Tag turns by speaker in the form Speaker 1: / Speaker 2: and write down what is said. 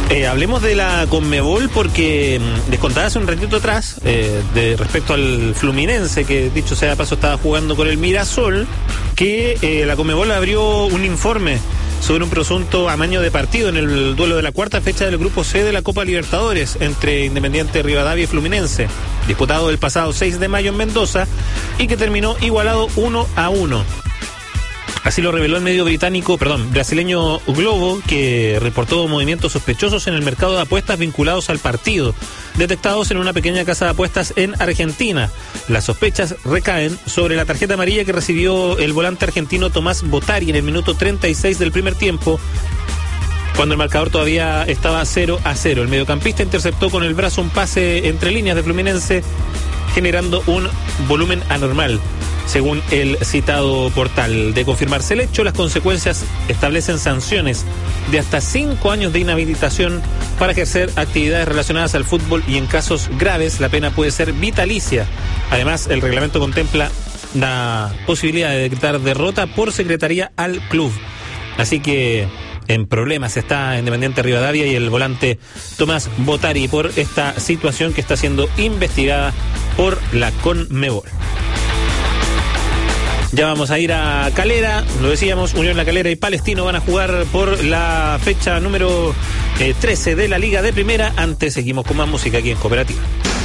Speaker 1: Hablemos de la Conmebol porque les contaba hace un ratito atrás de respecto al Fluminense, que dicho sea de paso estaba jugando con el Mirasol, que la Conmebol abrió un informe sobre un presunto amaño de partido en el duelo de la cuarta fecha del Grupo C de la Copa Libertadores entre Independiente Rivadavia y Fluminense, disputado el pasado 6 de mayo en Mendoza y que terminó igualado 1-1. Así lo reveló el medio brasileño Globo, que reportó movimientos sospechosos en el mercado de apuestas vinculados al partido, detectados en una pequeña casa de apuestas en Argentina. Las sospechas recaen sobre la tarjeta amarilla que recibió el volante argentino Tomás Botari en el minuto 36 del primer tiempo, cuando el marcador todavía estaba 0-0. El mediocampista interceptó con el brazo un pase entre líneas de Fluminense, generando un volumen anormal, según el citado portal. De confirmarse el hecho, las consecuencias establecen sanciones de hasta 5 años de inhabilitación para ejercer actividades relacionadas al fútbol y en casos graves la pena puede ser vitalicia. Además, el reglamento contempla la posibilidad de decretar derrota por secretaría al club. Así que en problemas está Independiente Rivadavia y el volante Tomás Botari por esta situación que está siendo investigada por la Conmebol. Ya vamos a ir a Calera, lo decíamos, Unión La Calera y Palestino van a jugar por la fecha número 13 de la Liga de Primera. Antes seguimos con más música aquí en Cooperativa.